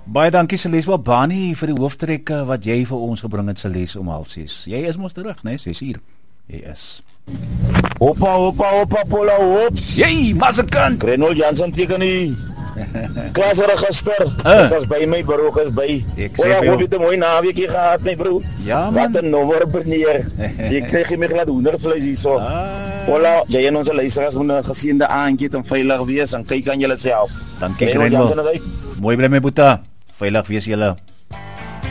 Baie dankie Celeste Wabani vir die hooftrek wat jy vir ons gebring het Celeste om 6:30. Jy is mos terug, né? 6:00. Jy is. Hoppa, Pola, hop. Jy, Masakan. Renold Jansen teken nie. Klasregister. Ek was by my bro, ek is by. Pola, hoop jy 'n mooi naweekie gehad, my bro. Ja, man. Wat 'n nommer meneer. Jy kry my glad hoendervleis hierso. Pola, jy en ons luisteraars moet 'n geseënde aandjie en veilig wees en kyk aan julle self. Dankie Renold. Mooi bly my boeta. Veilig wees julle.